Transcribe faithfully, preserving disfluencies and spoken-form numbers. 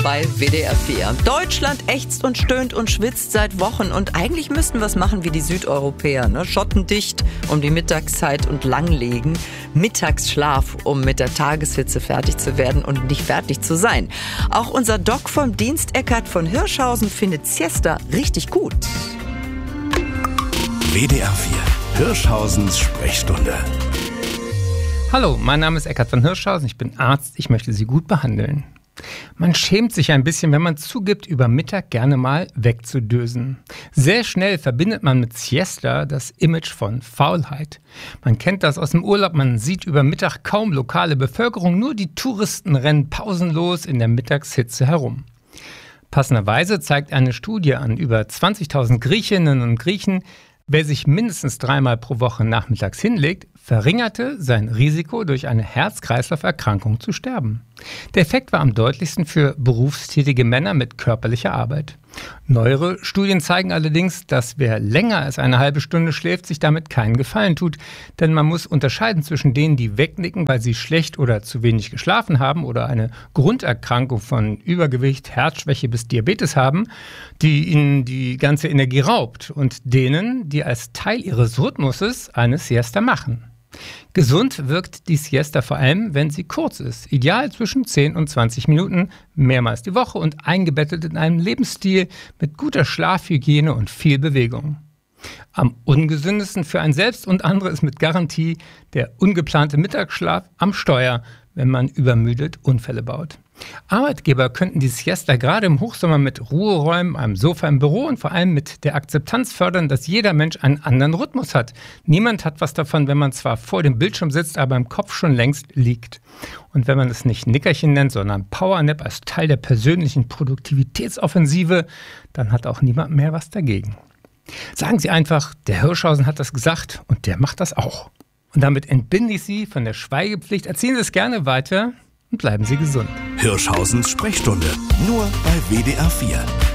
bei W D R vier. Deutschland ächzt und stöhnt und schwitzt seit Wochen und eigentlich müssten wir es machen wie die Südeuropäer, ne? Schottendicht um die Mittagszeit und langlegen. Mittagsschlaf, um mit der Tageshitze fertig zu werden und nicht fertig zu sein. Auch unser Doc vom Dienst Eckart von Hirschhausen findet Siesta richtig gut. W D R vier, Hirschhausens Sprechstunde. Hallo, mein Name ist Eckart von Hirschhausen, ich bin Arzt, ich möchte Sie gut behandeln. Man schämt sich ein bisschen, wenn man zugibt, über Mittag gerne mal wegzudösen. Sehr schnell verbindet man mit Siesta das Image von Faulheit. Man kennt das aus dem Urlaub, man sieht über Mittag kaum lokale Bevölkerung, nur die Touristen rennen pausenlos in der Mittagshitze herum. Passenderweise zeigt eine Studie an über zwanzigtausend Griechinnen und Griechen, wer sich mindestens dreimal pro Woche nachmittags hinlegt, verringerte sein Risiko, durch eine Herz-Kreislauf-Erkrankung zu sterben. Der Effekt war am deutlichsten für berufstätige Männer mit körperlicher Arbeit. Neuere Studien zeigen allerdings, dass wer länger als eine halbe Stunde schläft, sich damit keinen Gefallen tut. Denn man muss unterscheiden zwischen denen, die wegnicken, weil sie schlecht oder zu wenig geschlafen haben oder eine Grunderkrankung von Übergewicht, Herzschwäche bis Diabetes haben, die ihnen die ganze Energie raubt, und denen, die als Teil ihres Rhythmuses eine Siesta machen. Gesund wirkt die Siesta vor allem, wenn sie kurz ist. Ideal zwischen zehn und zwanzig Minuten, mehrmals die Woche und eingebettet in einem Lebensstil mit guter Schlafhygiene und viel Bewegung. Am ungesündesten für einen selbst und andere ist mit Garantie der ungeplante Mittagsschlaf am Steuer, wenn man übermüdet Unfälle baut. Arbeitgeber könnten die Siesta gerade im Hochsommer mit Ruheräumen, einem Sofa im Büro und vor allem mit der Akzeptanz fördern, dass jeder Mensch einen anderen Rhythmus hat. Niemand hat was davon, wenn man zwar vor dem Bildschirm sitzt, aber im Kopf schon längst liegt. Und wenn man es nicht Nickerchen nennt, sondern Powernap als Teil der persönlichen Produktivitätsoffensive, dann hat auch niemand mehr was dagegen. Sagen Sie einfach, der Hirschhausen hat das gesagt und der macht das auch. Und damit entbinde ich Sie von der Schweigepflicht. Erzählen Sie es gerne weiter und bleiben Sie gesund. Hirschhausens Sprechstunde, nur bei W D R vier.